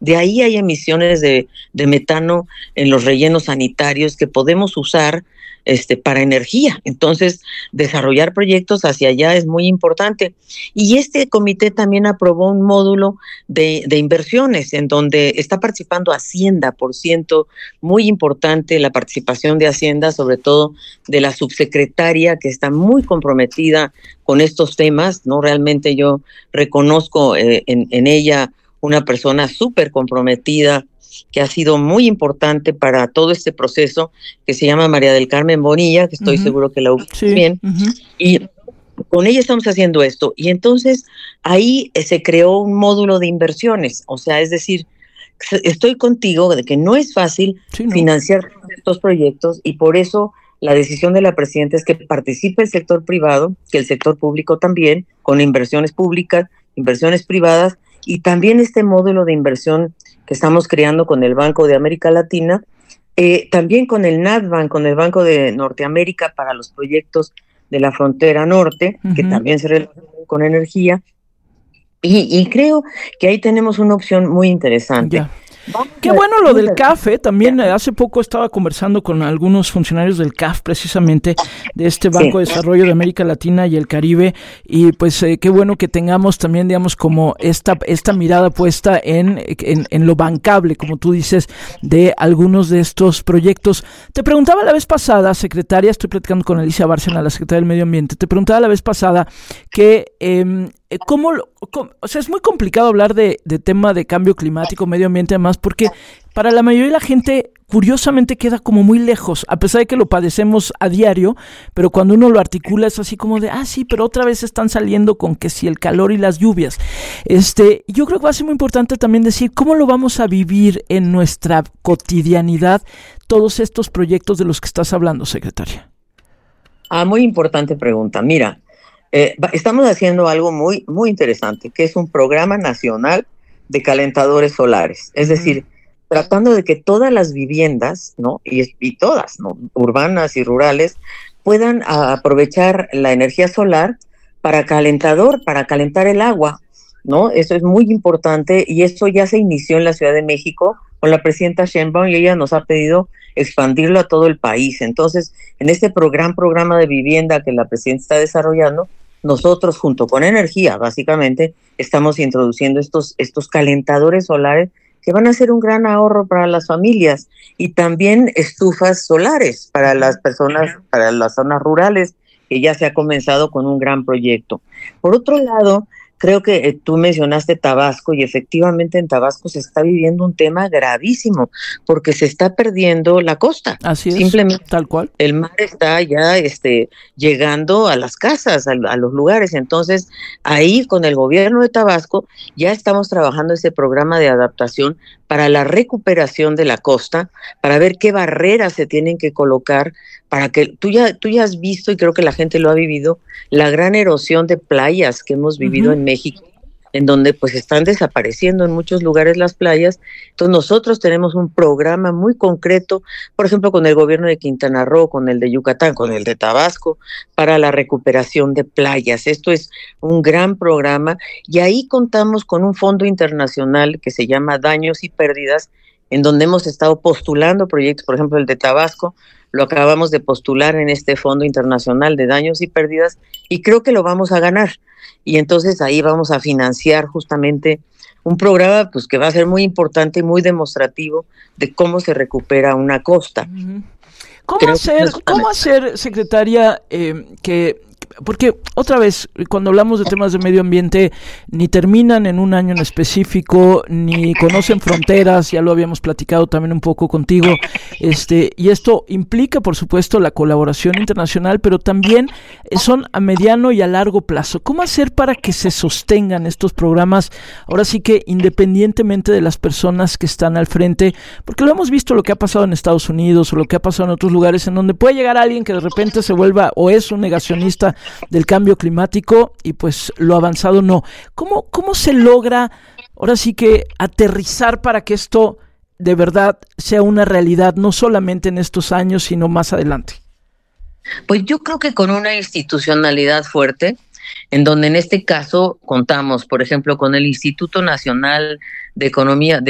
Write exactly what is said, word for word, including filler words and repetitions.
De ahí hay emisiones de, de metano en los rellenos sanitarios que podemos usar este, para energía. Entonces, desarrollar proyectos hacia allá es muy importante. Y este comité también aprobó un módulo de, de inversiones en donde está participando Hacienda, por ciento, muy importante la participación de Hacienda, sobre todo de la subsecretaria que está muy comprometida con estos temas, ¿no? Realmente yo reconozco eh, en, en ella una persona súper comprometida que ha sido muy importante para todo este proceso, que se llama María del Carmen Bonilla, que estoy uh-huh. seguro que la ubicas sí. bien, uh-huh. y con ella estamos haciendo esto. Y entonces ahí se creó un módulo de inversiones, o sea, es decir, estoy contigo de que no es fácil sí, no. financiar estos proyectos, y por eso la decisión de la presidenta es que participe el sector privado, que el sector público también, con inversiones públicas, inversiones privadas, y también este módulo de inversión que estamos creando con el Banco de América Latina, eh, también con el NatBank, con el Banco de Norteamérica para los proyectos de la frontera norte, uh-huh. que también se relacionan con energía, y, y creo que ahí tenemos una opción muy interesante. Yeah. Qué bueno lo del C A F, ¿eh? También hace poco estaba conversando con algunos funcionarios del C A F, precisamente, de este Banco sí. de Desarrollo de América Latina y el Caribe, y pues eh, qué bueno que tengamos también, digamos, como esta esta mirada puesta en, en, en lo bancable, como tú dices, de algunos de estos proyectos. Te preguntaba la vez pasada, secretaria, estoy platicando con Alicia Bárcena, la secretaria del Medio Ambiente, te preguntaba la vez pasada que... Eh, ¿Cómo, cómo, o sea, es muy complicado hablar de, de tema de cambio climático, medio ambiente, además, porque para la mayoría de la gente, curiosamente, queda como muy lejos, a pesar de que lo padecemos a diario, pero cuando uno lo articula es así como de, ah, sí, pero otra vez están saliendo con que si el calor y las lluvias. Este, yo creo que va a ser muy importante también decir cómo lo vamos a vivir en nuestra cotidianidad, todos estos proyectos de los que estás hablando, secretaria. Ah, muy importante pregunta. Mira, Eh, estamos haciendo algo muy, muy interesante, que es un programa nacional de calentadores solares. Es uh-huh. decir, tratando de que todas las viviendas, ¿no? Y, y todas, ¿no? Urbanas y rurales, puedan a, aprovechar la energía solar para calentador, para calentar el agua, ¿no? Eso es muy importante, y eso ya se inició en la Ciudad de México con la presidenta Sheinbaum, y ella nos ha pedido expandirlo a todo el país. Entonces, en este pro- gran programa de vivienda que la presidenta está desarrollando, nosotros, junto con energía, básicamente, estamos introduciendo estos, estos calentadores solares que van a ser un gran ahorro para las familias, y también estufas solares para las personas, para las zonas rurales, que ya se ha comenzado con un gran proyecto. Por otro lado, creo que eh, tú mencionaste Tabasco, y efectivamente en Tabasco se está viviendo un tema gravísimo, porque se está perdiendo la costa. Así es, simplemente tal cual. El mar está ya este, llegando a las casas, a, a los lugares. Entonces, ahí con el gobierno de Tabasco ya estamos trabajando ese programa de adaptación para la recuperación de la costa, para ver qué barreras se tienen que colocar, para que tú ya, tú ya has visto, y creo que la gente lo ha vivido, la gran erosión de playas que hemos vivido uh-huh. en México, en donde pues están desapareciendo en muchos lugares las playas. Entonces nosotros tenemos un programa muy concreto, por ejemplo, con el gobierno de Quintana Roo, con el de Yucatán, con el de Tabasco, para la recuperación de playas. Esto es un gran programa, y ahí contamos con un fondo internacional que se llama Daños y Pérdidas, en donde hemos estado postulando proyectos, por ejemplo, el de Tabasco, lo acabamos de postular en este Fondo Internacional de Daños y Pérdidas, y creo que lo vamos a ganar. Y entonces ahí vamos a financiar justamente un programa pues que va a ser muy importante y muy demostrativo de cómo se recupera una costa. ¿Cómo creo hacer, cómo hacer, secretaria, eh, que... Porque, otra vez, cuando hablamos de temas de medio ambiente, ni terminan en un año en específico, ni conocen fronteras, ya lo habíamos platicado también un poco contigo, este, y esto implica, por supuesto, la colaboración internacional, pero también son a mediano y a largo plazo. ¿Cómo hacer para que se sostengan estos programas, ahora sí que independientemente de las personas que están al frente? Porque lo hemos visto lo que ha pasado en Estados Unidos o lo que ha pasado en otros lugares, en donde puede llegar alguien que de repente se vuelva o es un negacionista del cambio climático, y pues lo avanzado no. ¿Cómo, cómo se logra, ahora sí que, aterrizar para que esto de verdad sea una realidad, no solamente en estos años, sino más adelante? Pues yo creo que con una institucionalidad fuerte, en donde en este caso contamos, por ejemplo, con el Instituto Nacional de Economía, de